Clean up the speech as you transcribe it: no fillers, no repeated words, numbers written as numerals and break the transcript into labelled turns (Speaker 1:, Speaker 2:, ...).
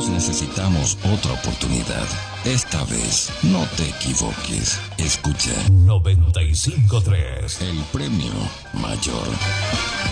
Speaker 1: Todos necesitamos otra oportunidad. Esta vez, no te equivoques. Escucha
Speaker 2: 95.3.
Speaker 1: el premio mayor.